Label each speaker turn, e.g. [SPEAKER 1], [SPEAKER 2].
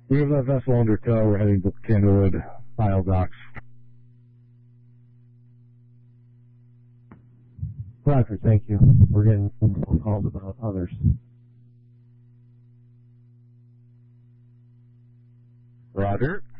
[SPEAKER 1] We have that vessel under tow. We're heading to Candlewood Isle docks.
[SPEAKER 2] Roger, thank you. We're getting some phone calls about others.
[SPEAKER 1] Roger.